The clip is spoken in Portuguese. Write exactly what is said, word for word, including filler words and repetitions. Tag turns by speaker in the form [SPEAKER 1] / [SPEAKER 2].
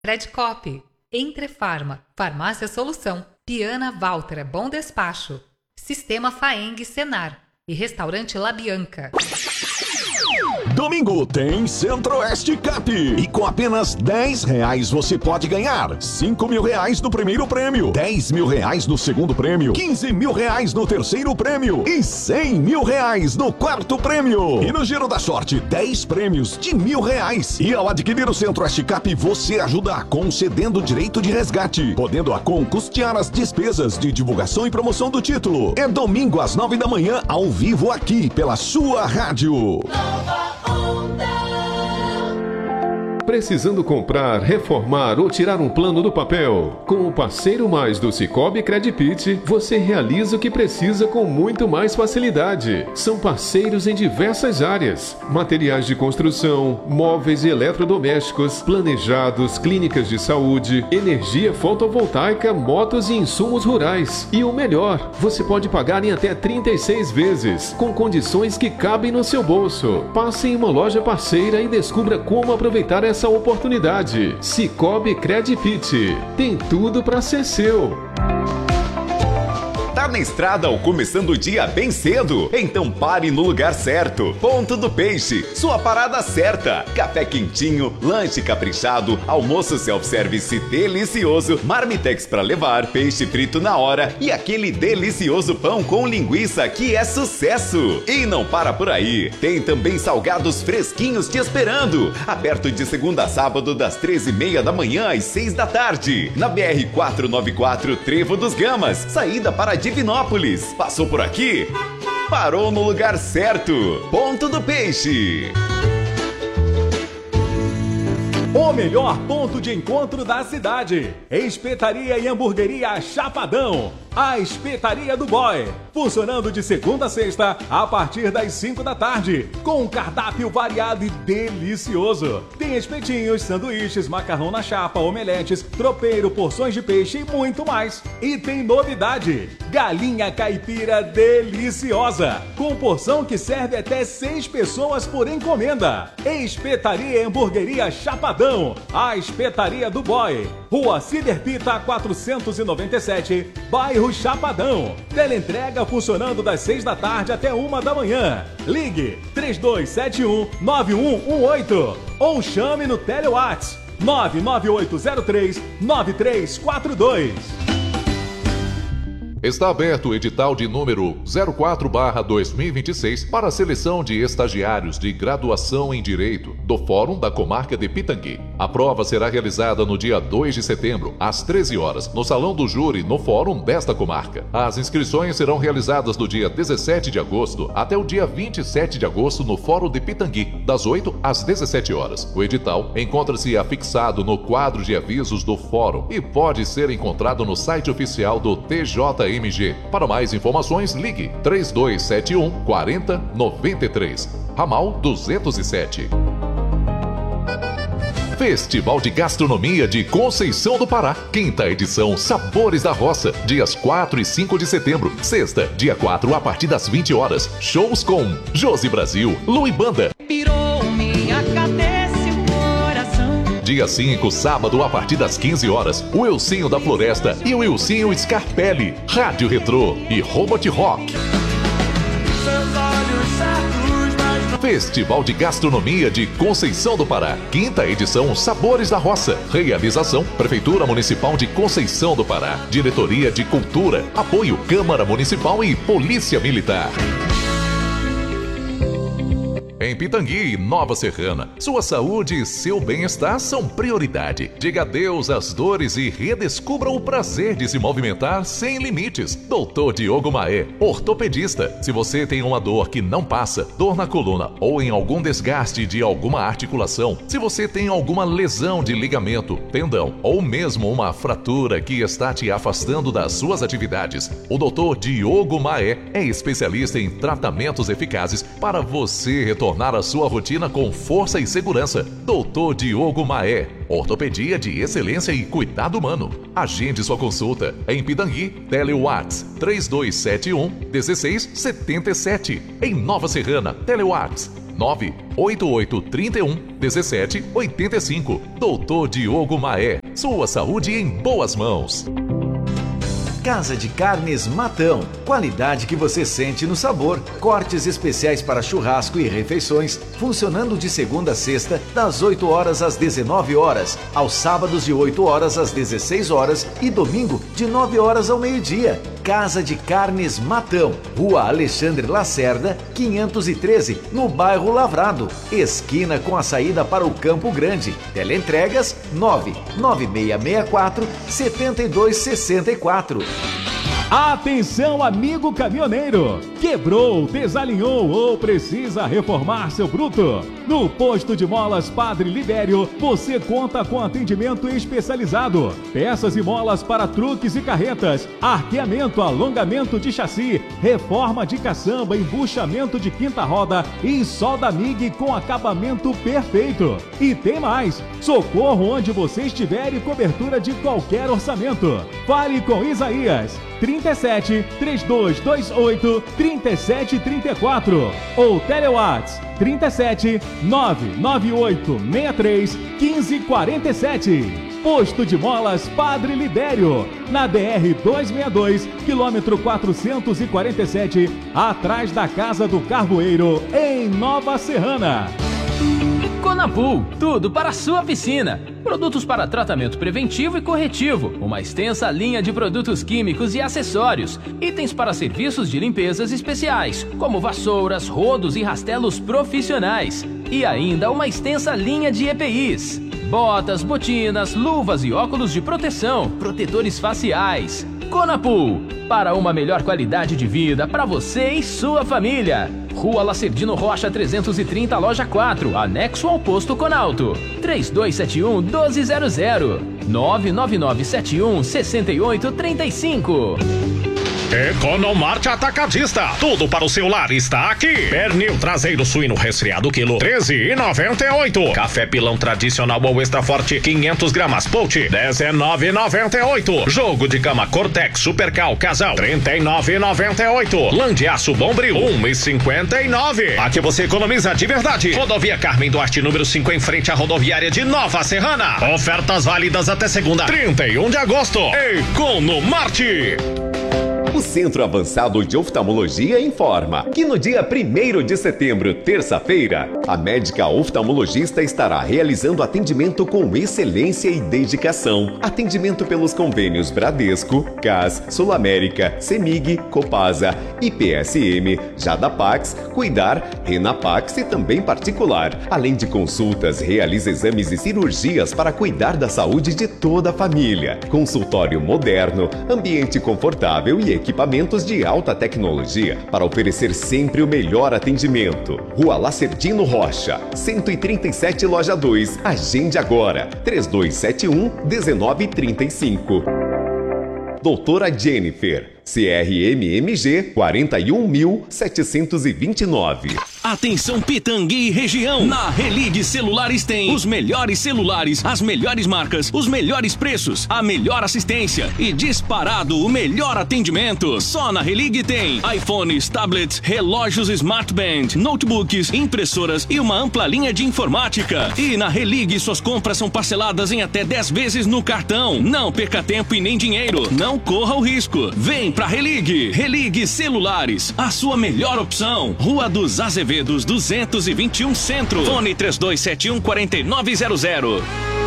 [SPEAKER 1] Credicop, Entrefarma, Farmácia Solução, Piana Walter é Bom Despacho, Sistema Faeng Senar e Restaurante La Bianca.
[SPEAKER 2] Domingo tem Centro-Oeste Cup e com apenas dez reais você pode ganhar cinco mil reais no primeiro prêmio, dez mil reais no segundo prêmio, quinze mil reais no terceiro prêmio e cem mil reais no quarto prêmio. E no Giro da Sorte, dez prêmios de mil reais. E ao adquirir o Centro-Oeste Cup, você ajuda a concedendo o direito de resgate, podendo a Com custear as despesas de divulgação e promoção do título. É domingo às nove da manhã, ao vivo aqui pela sua rádio.
[SPEAKER 3] Precisando comprar, reformar ou tirar um plano do papel? Com o Parceiro Mais do Sicoob Credipit, você realiza o que precisa com muito mais facilidade. São parceiros em diversas áreas: materiais de construção, móveis e eletrodomésticos, planejados, clínicas de saúde, energia fotovoltaica, motos e insumos rurais. E o melhor, você pode pagar em até trinta e seis vezes, com condições que cabem no seu bolso. Passe em uma loja parceira e descubra como aproveitar essa oportunidade. Sicoob Credipit tem tudo para ser seu.
[SPEAKER 4] Tá na estrada ou começando o dia bem cedo? Então pare no lugar certo. Ponto do Peixe, sua parada certa. Café quentinho, lanche caprichado, almoço self-service delicioso, marmitex pra levar, peixe frito na hora e aquele delicioso pão com linguiça que é sucesso. E não para por aí, tem também salgados fresquinhos te esperando. Aberto de segunda a sábado das treze e meia da manhã às seis da tarde. Na B R quatrocentos e noventa e quatro, Trevo dos Gamas, saída para Divinópolis. Passou por aqui? Parou no lugar certo. Ponto do Peixe.
[SPEAKER 5] O melhor ponto de encontro da cidade. Espetaria e Hamburgueria Chapadão. A Espetaria do Boy. Funcionando de segunda a sexta, a partir das cinco da tarde. Com um cardápio variado e delicioso. Tem espetinhos, sanduíches, macarrão na chapa, omeletes, tropeiro, porções de peixe e muito mais. E tem novidade: galinha caipira deliciosa. Com porção que serve até seis pessoas por encomenda. Espetaria e Hamburgueria Chapadão. A Espetaria do Boy. Rua Cider Pita quatrocentos e noventa e sete, bairro Chapadão. Teleentrega funcionando das seis da tarde até uma da manhã. Ligue três dois sete um, nove um um oito ou chame no Telewhats nove nove oito zero três, nove três quatro dois.
[SPEAKER 6] Está aberto o edital de número zero quatro barra dois mil e vinte e seis para a seleção de estagiários de graduação em Direito do Fórum da Comarca de Pitangui. A prova será realizada no dia dois de setembro, às treze horas, no Salão do Júri, no Fórum desta comarca. As inscrições serão realizadas do dia dezessete de agosto até o dia vinte e sete de agosto no Fórum de Pitangui, das oito às dezessete horas. O edital encontra-se afixado no quadro de avisos do Fórum e pode ser encontrado no site oficial do T J M G. Para mais informações, ligue três dois sete um, quarenta, noventa e três, ramal duzentos e sete. Festival de Gastronomia de Conceição do Pará, quinta edição Sabores da Roça, dias quatro e cinco de setembro, sexta, dia quatro, a partir das vinte horas. Shows com Josi Brasil, Lu e Banda.
[SPEAKER 7] Pirou minha cabeça e o coração.
[SPEAKER 6] Dia cinco, sábado, a partir das quinze horas, o Elcinho da Floresta e o Elcinho Scarpelli, Rádio Retrô e Robot Rock. Festival de Gastronomia de Conceição do Pará, quinta edição Sabores da Roça. Realização Prefeitura Municipal de Conceição do Pará, Diretoria de Cultura, apoio Câmara Municipal e Polícia Militar. Em Pitangui, Nova Serrana, sua saúde e seu bem-estar são prioridade. Diga adeus às dores e redescubra o prazer de se movimentar sem limites. doutor Diogo Maé, ortopedista. Se você tem uma dor que não passa, dor na coluna ou em algum desgaste de alguma articulação, se você tem alguma lesão de ligamento, tendão ou mesmo uma fratura que está te afastando das suas atividades, o doutor Diogo Maé é especialista em tratamentos eficazes para você retornar a sua rotina com força e segurança. doutor Diogo Maé, ortopedia de excelência e cuidado humano. Agende sua consulta em Pitangui, Telewhats três dois sete um, um seis sete sete. Em Nova Serrana, Telewhats nove oito oito três um um sete oito cinco. Doutor Diogo Maé, sua saúde em boas mãos.
[SPEAKER 8] Casa de Carnes Matão. Qualidade que você sente no sabor. Cortes especiais para churrasco e refeições, funcionando de segunda a sexta, das oito horas às dezenove horas, aos sábados de oito horas às dezesseis horas e domingo de nove horas ao meio-dia. Casa de Carnes Matão, Rua Alexandre Lacerda, quinhentos e treze, no bairro Lavrado, esquina com a saída para o Campo Grande. Teleentregas nove nove seis seis quatro sete dois seis quatro.
[SPEAKER 5] Atenção, amigo caminhoneiro! Quebrou, desalinhou ou precisa reformar seu bruto? No Posto de Molas Padre Libério, você conta com atendimento especializado. Peças e molas para truques e carretas, arqueamento, alongamento de chassi, reforma de caçamba, embuchamento de quinta roda e solda M I G com acabamento perfeito. E tem mais! Socorro onde você estiver e cobertura de qualquer orçamento. Fale com Isaías. trinta e sete, trinta e dois vinte e oito, trinta e sete trinta e quatro ou Telewatts trinta e sete, nove nove oito seis três, um cinco quatro sete. Posto de Molas Padre Libério, na D R duzentos e sessenta e dois, quilômetro quatrocentos e quarenta e sete, atrás da Casa do Carvoeiro, em Nova Serrana.
[SPEAKER 9] Conapool, tudo para a sua piscina. Produtos para tratamento preventivo e corretivo, uma extensa linha de produtos químicos e acessórios, itens para serviços de limpezas especiais, como vassouras, rodos e rastelos profissionais, e ainda uma extensa linha de E P Is. Botas, botinas, luvas e óculos de proteção, protetores faciais. Conapool, para uma melhor qualidade de vida para você e sua família. Rua Lacerdino Rocha trezentos e trinta, loja quatro, anexo ao posto Conalto. três dois sete um, um dois zero zero. nove nove nove sete um, seis oito três cinco.
[SPEAKER 10] Economarte Atacadista, tudo para o seu lar está aqui. Pernil traseiro suíno resfriado quilo treze e noventa e oito. Café pilão tradicional ou extra forte quinhentos gramas Poach dezenove e noventa e oito. Jogo de cama Cortex Supercal Casal trinta e nove e noventa e oito. Lã de aço Bombril um e cinquenta e nove. Aqui você economiza de verdade. Rodovia Carmen Duarte número cinco em frente à rodoviária de Nova Serrana. Ofertas válidas até segunda, trinta e um de agosto. Economarte.
[SPEAKER 4] O Centro Avançado de Oftalmologia informa que no dia primeiro de setembro, terça-feira, a médica oftalmologista estará realizando atendimento com excelência e dedicação. Atendimento pelos convênios Bradesco, C A S, Sul América, CEMIG, Copasa, I P S M, Jadapax, Cuidar, Renapax e também particular. Além de consultas, realiza exames e cirurgias para cuidar da saúde de toda a família. Consultório moderno, ambiente confortável e equipamentos de alta tecnologia para oferecer sempre o melhor atendimento. Rua Lacerdino Rocha, cento e trinta e sete, loja dois. Agende agora, três dois sete um, um nove três cinco. Doutora Jennifer, C R M M G quarenta e um mil setecentos e vinte e nove.
[SPEAKER 11] Atenção Pitangui e região, na Relig Celulares tem os melhores celulares, as melhores marcas, os melhores preços, a melhor assistência e disparado o melhor atendimento. Só na Relig tem iPhones, tablets, relógios Smart Band, notebooks, impressoras e uma ampla linha de informática. E na Relig suas compras são parceladas em até dez vezes no cartão. Não perca tempo e nem dinheiro, não corra o risco. Vem pra Relig, Relig Celulares, a sua melhor opção. Rua dos Azevedos duzentos e vinte e um Centro. Fone três dois sete um, quatro nove zero zero.